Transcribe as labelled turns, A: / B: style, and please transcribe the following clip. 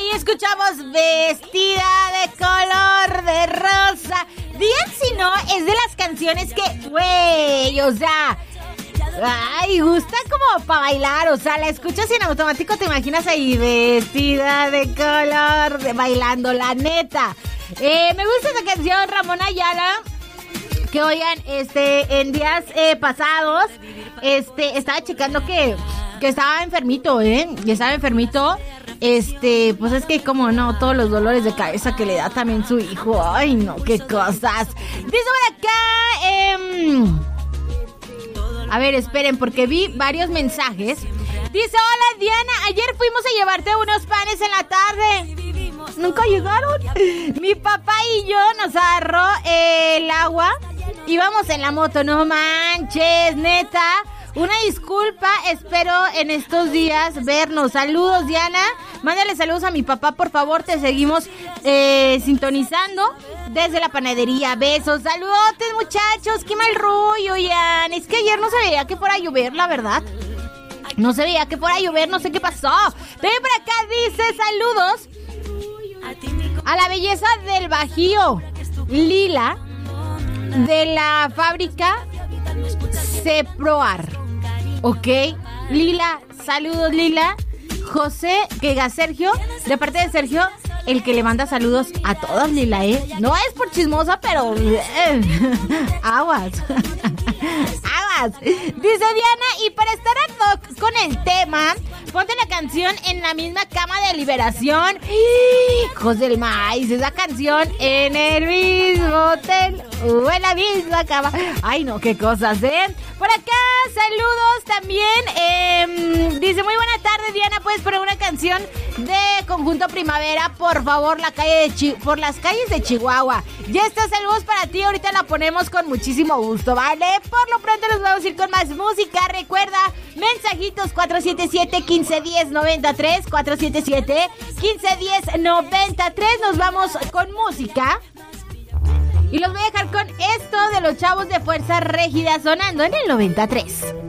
A: escuchamos Vestida de color de rosa. Digan si no, es de las canciones que, güey, o sea, ay, gusta como para bailar. O sea, la escuchas y en automático te imaginas ahí vestida de color, bailando, la neta. Me gusta esa canción, Ramón Ayala. Que oigan, en días pasados, estaba checando que estaba enfermito, y estaba enfermito. Pues es que como no, todos los dolores de cabeza que le da también su hijo. Ay, no, qué cosas. Dice por acá, a ver, esperen, porque vi varios mensajes. Dice, hola Diana, ayer fuimos a llevarte unos panes en la tarde. Nunca llegaron. Mi papá y yo nos agarró el agua. Íbamos en la moto, no manches, neta. Una disculpa, espero en estos días vernos. Saludos, Diana. Mándale saludos a mi papá, por favor. Te seguimos sintonizando desde la panadería. Besos, saludotes, muchachos. Qué mal rollo, Ian. Es que ayer no se veía que fuera a llover, la verdad. No se veía que fuera a llover, no sé qué pasó. Ven por acá, dice, saludos a la belleza del Bajío, Lila, de la fábrica Ceproar. Ok, Lila, saludos, Lila. José, Sergio, de parte de Sergio, el que le manda saludos a todos, Lila, No es por chismosa, pero aguas. Aguas. Dice Diana, y para estar ad hoc con el tema, ponte la canción En la misma cama de Liberación. José del Maíz, esa canción En el mismo hotel o en la misma cama. Ay, no, qué cosas, Por acá, saludos también. Dice, muy buena tarde, Diana. ¿Puedes poner una canción de Conjunto Primavera? Por favor, por las calles de Chihuahua. Ya está, saludos para ti. Ahorita la ponemos con muchísimo gusto, ¿vale? Por lo pronto nos vamos a ir con más música. Recuerda, mensajitos 477-1510-93. 477-1510-93. Nos vamos con música. Y los voy a dejar con esto de los Chavos de Fuerza Régida sonando en el 93.